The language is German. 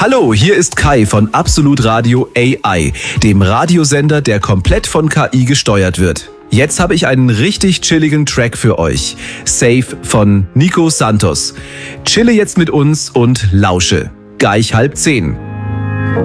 Hallo, hier ist Kai von Absolut Radio AI, dem Radiosender, der komplett von KI gesteuert wird. Jetzt habe ich einen richtig chilligen Track für euch. Safe von Nico Santos. Chille jetzt mit uns und lausche. Gleich 9:30.